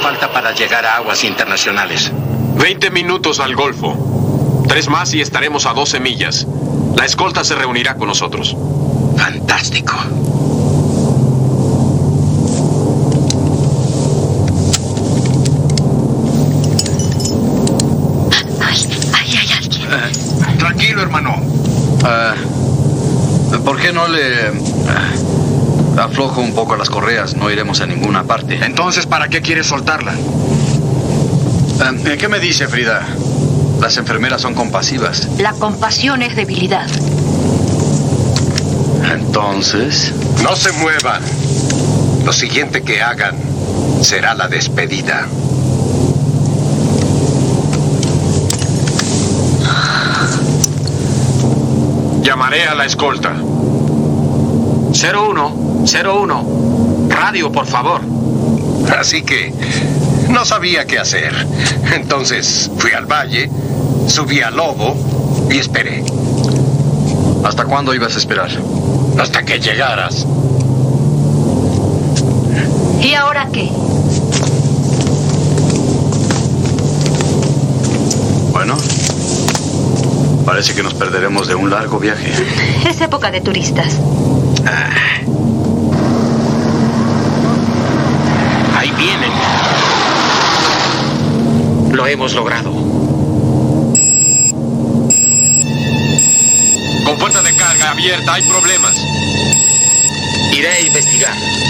falta para llegar a aguas internacionales? 20 minutos al Golfo. 3 más y estaremos a 12 millas. La escolta se reunirá con nosotros. Fantástico. Ay, hay alguien. Tranquilo, hermano. ¿Por qué no le aflojo un poco las correas? No iremos a ninguna parte. Entonces, ¿para qué quieres soltarla? ¿Qué me dice, Frida? Las enfermeras son compasivas. La compasión es debilidad. Entonces... No se muevan. Lo siguiente que hagan será la despedida. Llamaré a la escolta. 01. Radio, por favor. Así que no sabía qué hacer. Entonces fui al valle, subí al lobo y esperé. ¿Hasta cuándo ibas a esperar? Hasta que llegaras. ¿Y ahora qué? Bueno, parece que nos perderemos de un largo viaje. Es época de turistas. Ahí vienen. Lo hemos logrado. Con puerta de carga abierta hay problemas. Iré a investigar.